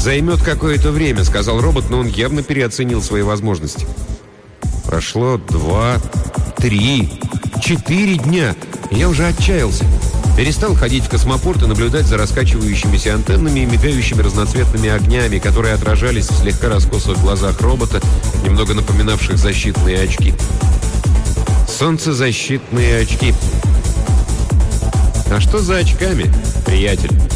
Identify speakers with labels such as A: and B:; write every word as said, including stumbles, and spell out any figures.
A: «Займет какое-то время», — сказал робот, но он явно переоценил свои возможности. Прошло два, три, четыре дня. Я уже отчаялся. Перестал ходить в космопорт и наблюдать за раскачивающимися антеннами и мигающими разноцветными огнями, которые отражались в слегка раскосых глазах робота, немного напоминавших защитные очки. Солнцезащитные очки. А что за очками, приятель?